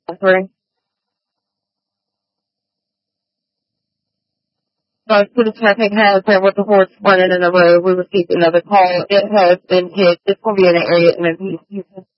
Three. So the traffic has there with the horse running in the road. We received another call. It has been hit. It's going to be in the area in Houston.